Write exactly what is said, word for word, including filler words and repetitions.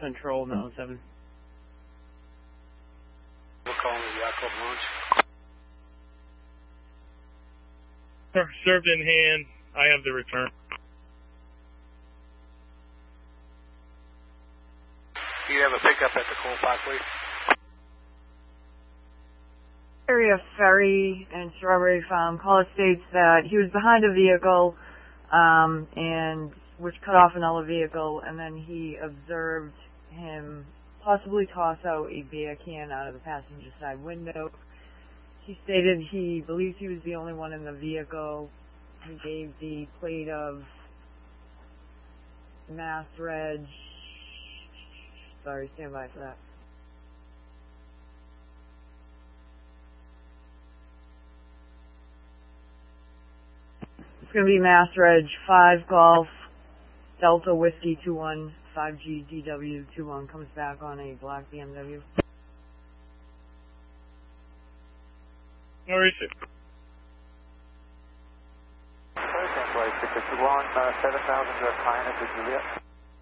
Control nine seven. We're calling the Yacht Club launch. Served in hand. I have the return. Do you have a pickup at the Cole Park, please? Area Ferry and Strawberry Farm. Caller states that he was behind a vehicle um, and which cut off another vehicle, and then he observed him possibly toss out a beer can out of the passenger side window. He stated he believes he was the only one in the vehicle. He gave the plate of Mass Reg. Sorry, stand by for that. It's going to be Mass Reg five Golf Delta Whiskey two one five G D W two one, comes back on a black B M W. Where is it? Ticket two one, uh, seven thousand, Pioneer to Juliet.